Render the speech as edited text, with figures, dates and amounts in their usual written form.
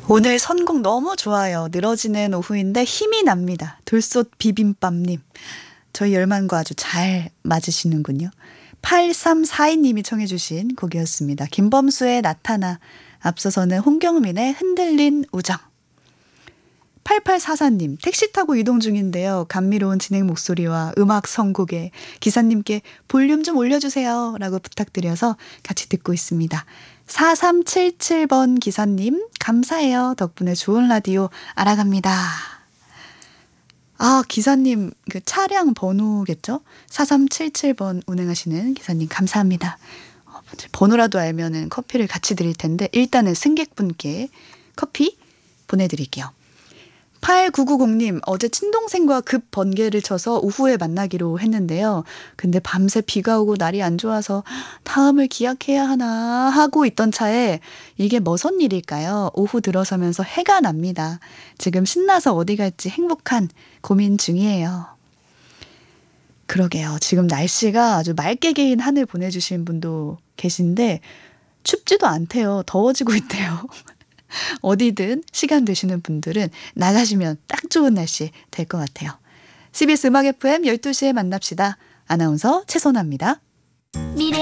오늘 선곡 너무 좋아요. 늘어지는 오후인데 힘이 납니다. 돌솥 비빔밥님. 저희 열만과 아주 잘 맞으시는군요. 8342님이 청해 주신 곡이었습니다. 김범수의 나타나. 앞서서는 홍경민의 흔들린 우정. 8844님, 택시 타고 이동 중인데요. 감미로운 진행 목소리와 음악 선곡에 기사님께 볼륨 좀 올려주세요 라고 부탁드려서 같이 듣고 있습니다. 4377번 기사님, 감사해요. 덕분에 좋은 라디오 알아갑니다. 아, 기사님, 그 차량 번호겠죠? 4377번 운행하시는 기사님, 감사합니다. 번호라도 알면은 커피를 같이 드릴 텐데, 일단은 승객분께 커피 보내드릴게요. 8990님, 어제 친동생과 급 번개를 쳐서 오후에 만나기로 했는데요. 근데 밤새 비가 오고 날이 안 좋아서 다음을 기약해야 하나 하고 있던 차에 이게 무슨 일일까요? 오후 들어서면서 해가 납니다. 지금 신나서 어디 갈지 행복한 고민 중이에요. 그러게요. 지금 날씨가 아주 맑게 개인 하늘 보내주신 분도 계신데 춥지도 않대요. 더워지고 있대요. 어디든 시간 되시는 분들은 나가시면 딱 좋은 날씨 될 것 같아요. CBS 음악 FM 12시에 만납시다. 아나운서 최선아입니다. 미래